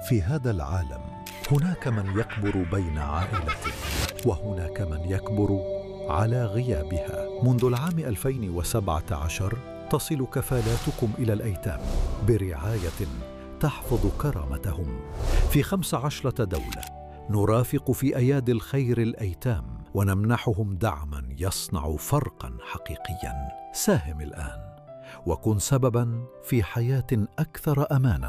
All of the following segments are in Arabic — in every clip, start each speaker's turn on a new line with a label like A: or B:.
A: في هذا العالم هناك من يكبر بين عائلته، وهناك من يكبر على غيابها. منذ العام 2017 تصل كفالاتكم إلى الأيتام برعاية تحفظ كرامتهم. في 15 دولة نرافق في أيادي الخير الأيتام ونمنحهم دعما يصنع فرقا حقيقيا. ساهم الآن وكن سببا في حياة أكثر أمانا.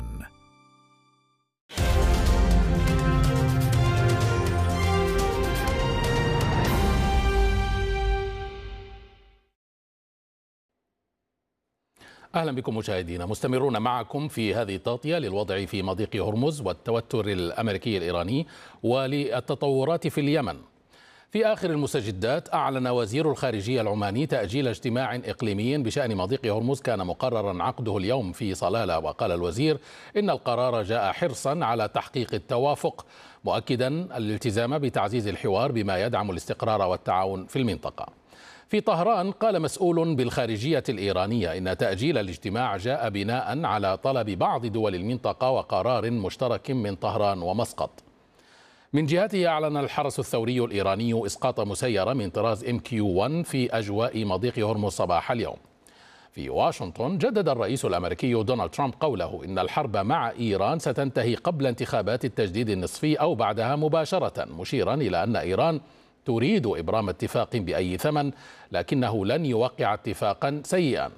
B: أهلا بكم مشاهدينا، مستمرون معكم في هذه التغطية للوضع في مضيق هرمز والتوتر الأمريكي الإيراني وللتطورات في اليمن. في آخر المستجدات أعلن وزير الخارجية العماني تأجيل اجتماع إقليمي بشأن مضيق هرمز كان مقررا عقده اليوم في صلالة. وقال الوزير إن القرار جاء حرصا على تحقيق التوافق، مؤكدا الالتزام بتعزيز الحوار بما يدعم الاستقرار والتعاون في المنطقة. في طهران قال مسؤول بالخارجية الإيرانية إن تأجيل الاجتماع جاء بناء على طلب بعض دول المنطقة وقرار مشترك من طهران ومسقط. من جهته أعلن الحرس الثوري الإيراني إسقاط مسيرة من طراز MQ-1 في أجواء مضيق هرمز صباح اليوم. في واشنطن جدد الرئيس الأمريكي دونالد ترامب قوله إن الحرب مع إيران ستنتهي قبل انتخابات التجديد النصفي أو بعدها مباشرة، مشيرا إلى أن إيران تريد إبرام اتفاق بأي ثمن لكنه لن يوقع اتفاقا سيئا.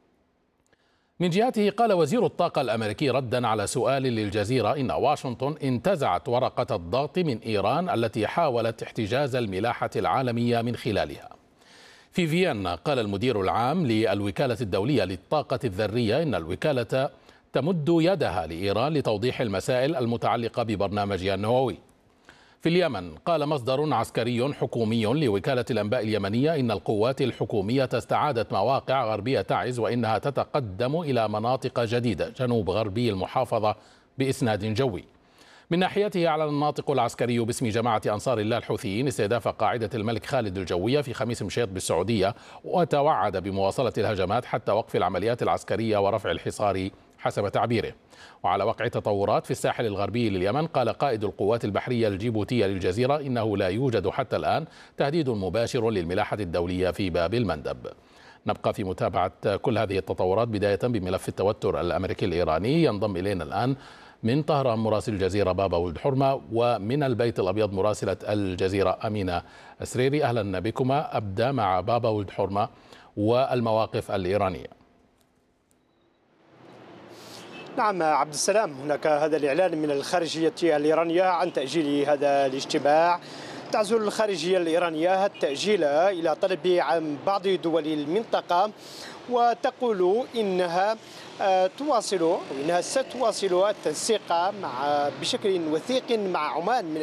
B: من جهته قال وزير الطاقة الأمريكي ردا على سؤال للجزيرة إن واشنطن انتزعت ورقة الضغط من إيران التي حاولت احتجاز الملاحة العالمية من خلالها. في فيينا قال المدير العام للوكالة الدولية للطاقة الذرية إن الوكالة تمد يدها لإيران لتوضيح المسائل المتعلقة ببرنامجها النووي. في اليمن قال مصدر عسكري حكومي لوكالة الأنباء اليمنية إن القوات الحكومية استعادت مواقع غربية تعز وإنها تتقدم إلى مناطق جديدة جنوب غربي المحافظة بإسناد جوي. من ناحيته أعلن الناطق العسكري باسم جماعة أنصار الله الحوثيين استهداف قاعدة الملك خالد الجوية في خميس مشيط بالسعودية، وتوعد بمواصلة الهجمات حتى وقف العمليات العسكرية ورفع الحصار حسب تعبيره. وعلى وقع تطورات في الساحل الغربي لليمن قال قائد القوات البحرية الجيبوتية للجزيرة إنه لا يوجد حتى الآن تهديد مباشر للملاحة الدولية في باب المندب. نبقى في متابعة كل هذه التطورات، بداية بملف التوتر الأمريكي الإيراني. ينضم إلينا الآن من طهران مراسل الجزيرة بابا ولد حرمة، ومن البيت الأبيض مراسلة الجزيرة أمينة السريري. أهلا بكما. أبدأ مع بابا ولد حرمة والمواقف الإيرانية.
C: نعم عبد السلام، هناك هذا الإعلان من الخارجية الإيرانية عن تأجيل هذا الاجتماع. تعزل الخارجية الإيرانية التأجيل إلى طلب عن بعض دول المنطقة، وتقول إنها ستواصل التنسيق بشكل وثيق مع عمان من